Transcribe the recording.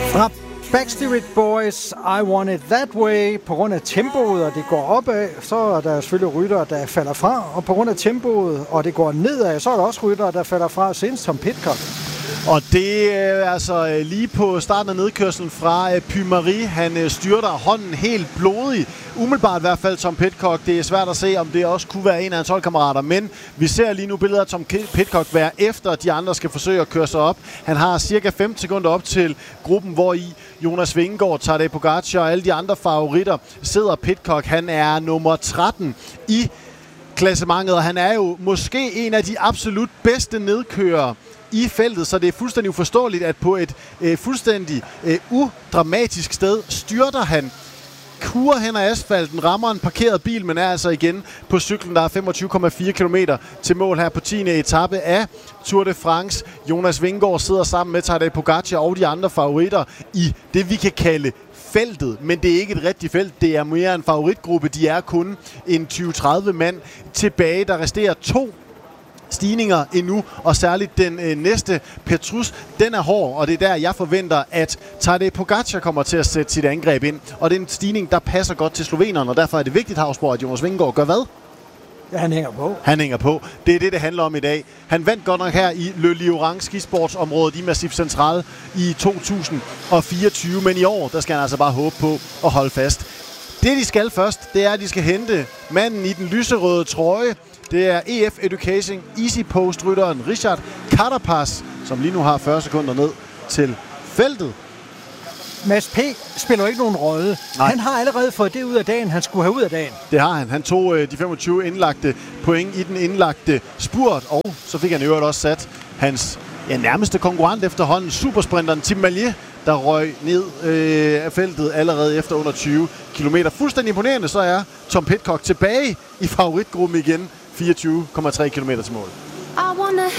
Fra Backstreet Boys, I Want It That Way. På grund af tempoet, og det går opad, så er der selvfølgelig ryttere, der falder fra. Og på grund af tempoet, og det går nedad, så er der også ryttere, der falder fra, senest Tom Pidcock. Og det er altså lige på starten af nedkørslen fra Puy-Marie. Han styrter hånden helt blodig. Umiddelbart i hvert fald Tom Pidcock. Det er svært at se, om det også kunne være en af hans holdkammerater. Men vi ser lige nu billeder af Tom Pidcock være efter, de andre skal forsøge at køre sig op. Han har cirka 15 sekunder op til gruppen, hvor i Jonas Vingegaard, Tadej Pogacar og alle de andre favoritter sidder. Pidcock, han er nummer 13 i klassementet, og han er jo måske en af de absolut bedste nedkørere i feltet, så det er fuldstændig uforståeligt, at på et fuldstændig udramatisk sted styrter han, kurer hen ad asfalten, rammer en parkeret bil, men er altså igen på cyklen. Der er 25,4 km til mål her på 10. etape af Tour de France. Jonas Vingegaard sidder sammen med Tadej Pogacar og de andre favoritter i det, vi kan kalde feltet, men det er ikke et rigtigt felt. Det er mere en favoritgruppe. De er kun en 20-30 mand tilbage. Der resterer 2 stigninger endnu, og særligt den næste, Petrus, den er hård, og det er der, jeg forventer, at Tadej Pogacar kommer til at sætte sit angreb ind. Og det er en stigning, der passer godt til slovenerne, og derfor er det vigtigt, Havsborg, at Jonas Vingegaard gør hvad? Ja, han hænger på. Han hænger på. Det er det handler om i dag. Han vandt godt nok her i Le Lioran skisportsområdet i Massif Central i 2024, men i år, der skal han altså bare håbe på at holde fast. Det, de skal først, det er, at de skal hente manden i den lyserøde trøje. Det er EF Education Easy Post-rytteren Richard Carapaz, som lige nu har 40 sekunder ned til feltet. Mads P. spiller ikke nogen rolle. Nej. Han har allerede fået det ud af dagen, han skulle have ud af dagen. Det har han. Han tog de 25 indlagte point i den indlagte spurt, og så fik han i øvrigt også sat hans nærmeste konkurrent efterhånden, supersprinteren Tim Mallier, der røg ned af feltet allerede efter under 20 km. Fuldstændig imponerende, så er Tom Pidcock tilbage i favoritgruppen igen. 24,3 km til mål.